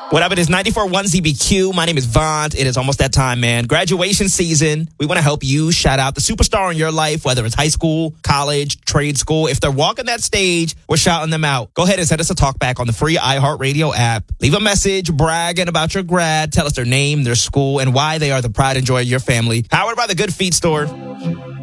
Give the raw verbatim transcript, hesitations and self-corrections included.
What up? It is ninety-four point one Z B Q. My name is Vaughn. It is almost that time, man. Graduation season. We want to help you shout out the superstar in your life, whether it's high school, college, trade school. If they're walking that stage, we're shouting them out. Go ahead and send us a talk back on the free iHeartRadio app. Leave a message bragging about your grad. Tell us their name, their school, and why they are the pride and joy of your family. Powered by the Good Feet Store.